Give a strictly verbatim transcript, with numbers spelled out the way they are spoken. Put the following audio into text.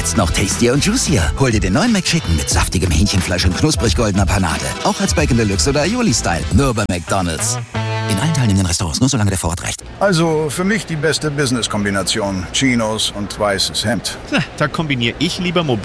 Jetzt noch tastier und juicier. Hol dir den neuen McChicken mit saftigem Hähnchenfleisch und knusprig goldener Panade. Auch als Bacon Deluxe oder Aioli-Style. Nur bei McDonald's. In allen teilnehmenden Restaurants, nur solange der Vorrat reicht. Also für mich die beste Business-Kombination. Chinos und weißes Hemd. Na, da kombiniere ich lieber mobil